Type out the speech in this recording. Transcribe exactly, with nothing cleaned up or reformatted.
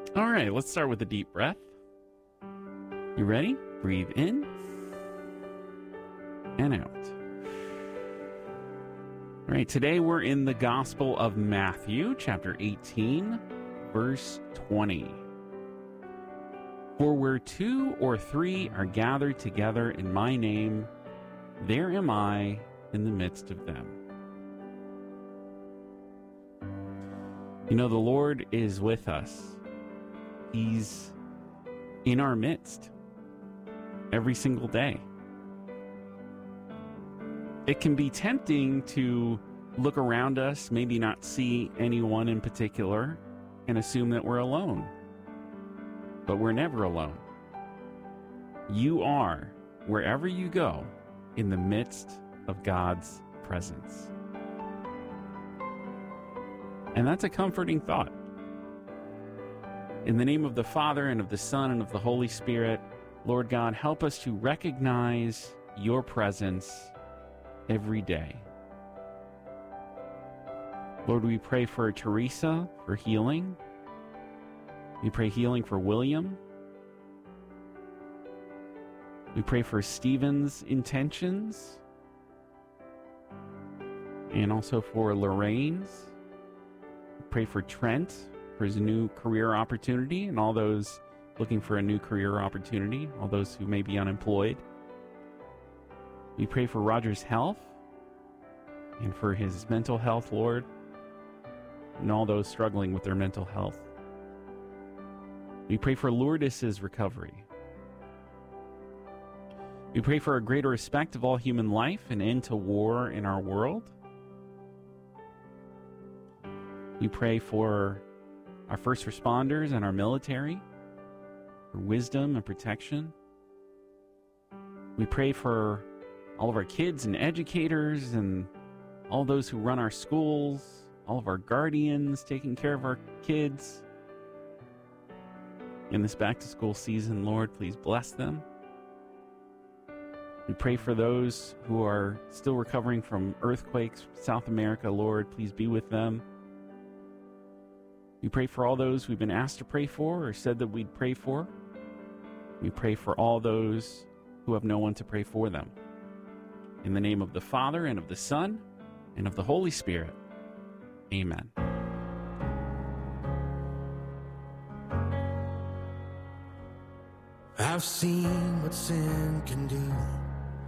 All right, let's start with a deep breath. You ready? Breathe in and out. All right, today we're in the Gospel of Matthew, chapter eighteen, verse twenty. For where two or three are gathered together in my name, there am I in the midst of them. You know, the Lord is with us. He's in our midst every single day. It can be tempting to look around us, maybe not see anyone in particular, and assume that we're alone. But we're never alone. You are, wherever you go, in the midst of God's presence. And that's a comforting thought. In the name of the Father, and of the Son, and of the Holy Spirit, Lord God, help us to recognize your presence every day. Lord, we pray for Teresa for healing. We pray healing for William. We pray for Stephen's intentions. And also for Lorraine's. We pray for Trent for his new career opportunity, and all those looking for a new career opportunity, all those who may be unemployed. We pray for Roger's health and for his mental health, Lord, and all those struggling with their mental health. We pray for Lourdes' recovery. We pray for a greater respect of all human life and end to war in our world. We pray for our first responders and our military, for wisdom and protection. We pray for all of our kids and educators and all those who run our schools, all of our guardians taking care of our kids. In this back-to-school season, Lord, please bless them. We pray for those who are still recovering from earthquakes, South America, Lord, please be with them. We pray for all those we've been asked to pray for or said that we'd pray for. We pray for all those who have no one to pray for them. In the name of the Father, and of the Son, and of the Holy Spirit. Amen. I've seen what sin can do.